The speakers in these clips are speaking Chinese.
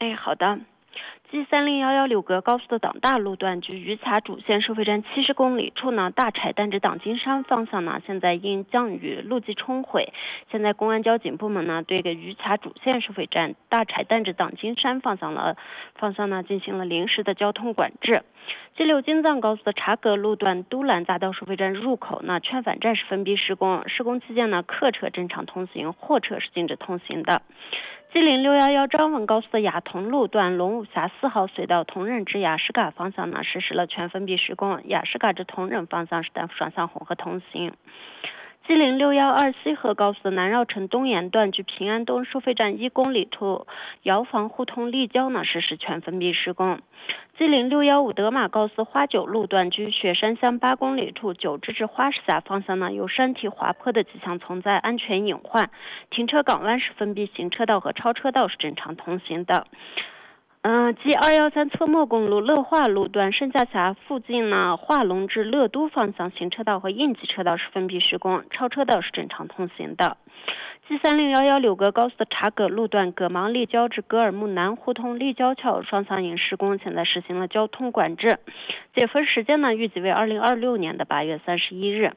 好的。G3011柳格高速的党大路段距榆卡主线收费站70公里处呢，大柴旦至党金山方向呢，现在因降雨路基冲毁，现在公安交警部门呢对榆卡主线收费站大柴旦至党金山方向呢进行了临时的交通管制。G6京藏高速的察格路段都兰匝道收费站入口呢，劝返站是封闭施工，施工期间呢，客车正常通行，货车是禁止通行的。G0611张文高速的雅同路段龙武峡4号隧道同仁至雅士嘎方向呢，实施了全封闭施工，雅士嘎至同仁方向是单幅双向混合通行。G06112西河高速的南绕城东沿段距平安东收费站1公里处瑶房互通立交呢，实施全封闭施工。G0615德马高速花九路段距雪山乡8公里处九芝至花石峡方向呢，有山体滑坡的迹象存在，安全隐患，停车港湾是封闭行车道和超车道是正常通行的。G213侧墨公路乐化路段盛夏峡附近呢，化龙至乐都方向行车道和应急车道是封闭施工，超车道是正常通行的。G3011柳格高速的察格路段葛芒立交至格尔木南互通立交桥双向营施工，现在实行了交通管制，解封时间呢预计为2026年的8月31日。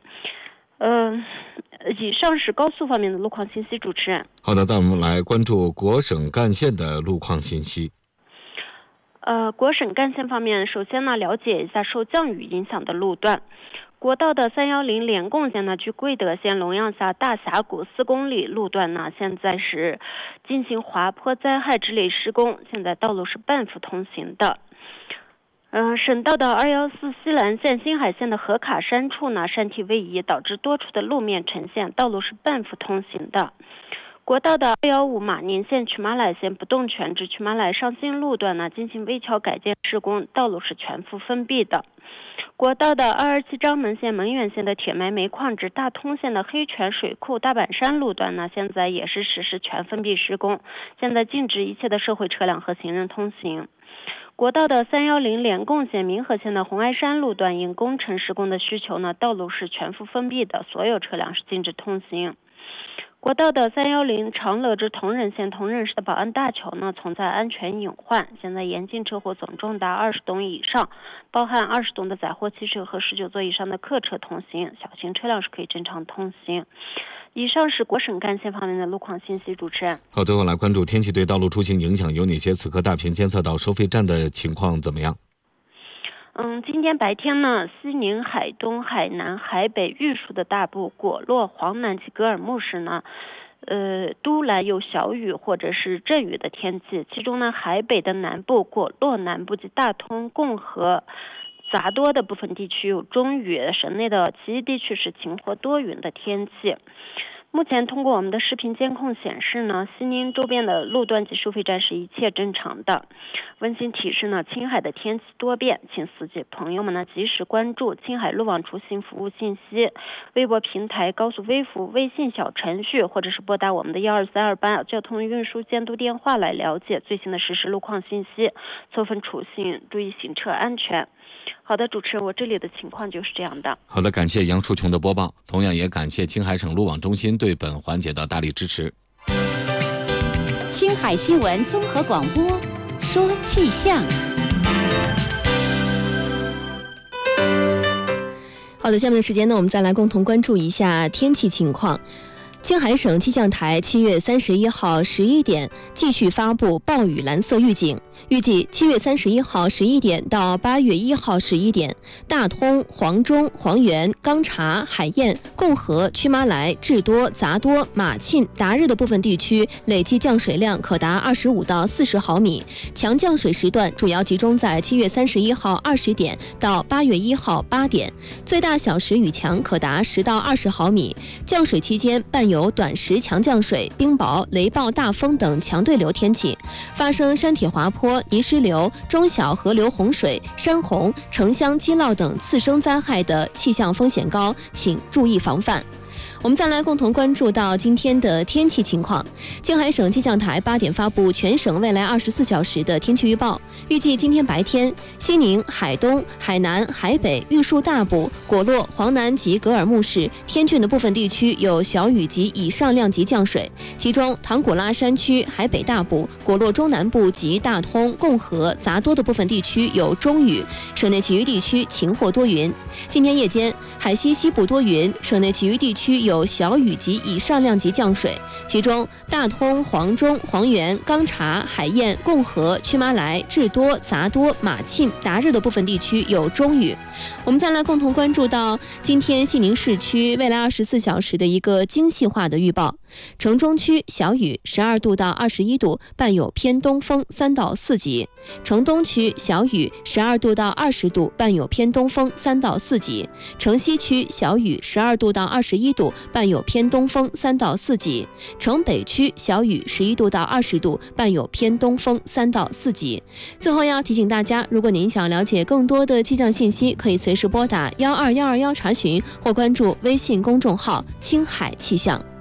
以上是高速方面的路况信息，主持人。 好的，再我们来关注国省干线的路况信息。 国省干线方面，首先呢，了解一下受降雨影响的路段。国道的310连贡线呢，距贵德县龙阳峡大峡谷4公里路段呢，现在是进行滑坡灾害治理施工，现在道路是半幅通行的。省道的214西兰线新海线的河卡山处呢，山体位移导致多处的路面呈现，道路是半幅通行的。国道的215马宁线曲马来线不动泉至曲马来上新路段呢，进行危桥改建施工，道路是全幅封闭的。国道的227张门线门源线的铁埋煤矿至大通线的黑泉水库大板山路段呢，现在也是实施全封闭施工，现在禁止一切的社会车辆和行人通行。国道的310连贡线民和线的红崖山路段因工程施工的需求呢，道路是全幅封闭的，所有车辆是禁止通行。国道的310长乐至同仁县同仁市的宝安大桥呢，存在安全隐患，现在严禁车祸总重达20吨以上，包含20吨的载货汽车和19座以上的客车通行，小型车辆是可以正常通行。以上是国省干线方面的路况信息，主持人。 好，最后来关注天气对道路出行影响有哪些？此刻大屏监测到收费站的情况怎么样？ 今天白天呢，西宁、海东、海南、海北、玉树的大部、果洛、黄南及格尔木市呢，都来有小雨或者是阵雨的天气，其中呢，海北的南部、果洛南部及大通、共和、杂多的部分地区有中雨，省内的其余地区是晴或多云的天气。目前通过我们的视频监控显示呢，西宁周边的路段及收费站是一切正常的。温馨提示呢，青海的天气多变，请司机朋友们呢及时关注青海路网出行服务信息、微博平台、高速微服、微信小程序，或者是拨打我们的12328交通运输监督电话来了解最新的实时路况信息，充分出行，注意行车安全。好的，主持人，我这里的情况就是这样的。 好的，感谢杨树琼的播报，同样也感谢青海省路网中心对本环节的大力支持。 青海新闻综合广播，说气象。 好的，下面的时间呢，我们再来共同关注一下天气情况。青海省气象台7月31号11点继续发布暴雨蓝色预警，预计7月31号11点到8月1号11点，大通、黄中、黄原、钢察、海晏、共和、曲马来、智多、杂多、马沁、达日的部分地区累计降水量可达25到40毫米，强降水时段主要集中在7月31号20点到8月1号8点，最大小时雨强可达10到20毫米，降水期间伴有短时强降水、冰雹、雷暴、大风等强对流天气，发生山体滑坡、泥石流、中小河流洪水、山洪、城乡积涝等次生灾害的气象风险高，请注意防范。 我们再来共同关注到今天的天气情况。青海省气象台8点发布全省未来24小时的天气预报，预计今天白天，西宁、海东、海南、海北、玉树大部、果洛、黄南及格尔木市、天峻的部分地区有小雨及以上量级降水，其中唐古拉山区、海北大部、果洛中南部及大通、共和、杂多的部分地区有中雨，省内其余地区晴或多云。今天夜间，海西西部多云，省内其余地区有小雨及以上量级降水，其中大通、黄中、黄原、钢察、海晏、共和、曲麻来、智多、杂多、马沁、达日的部分地区有中雨。我们再来共同关注到今天西宁市区未来24小时的一个精细化的预报。城中区小雨12度到21度，伴有偏东风3到4级；城东区小雨12度到20度，伴有偏东风3到4级；城西区小雨12度到21度，伴有偏东风3到4级；城北区小雨11度到20度，伴有偏东风3到4级。最后要提醒大家，如果您想了解更多的气象信息，可以随时拨打12121查询，或关注微信公众号“青海气象”。